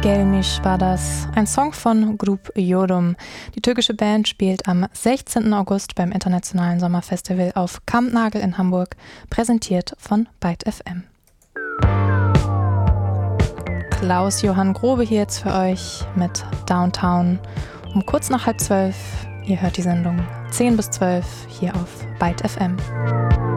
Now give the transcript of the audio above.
Gelmiş war das, ein Song von Grup Yorum. Die türkische Band spielt am 16. August beim Internationalen Sommerfestival auf Kampnagel in Hamburg, präsentiert von Byte FM. Klaus-Johann Grobe hier jetzt für euch mit Downtown um kurz nach 11:30. Ihr hört die Sendung 10 bis 12 hier auf Byte FM.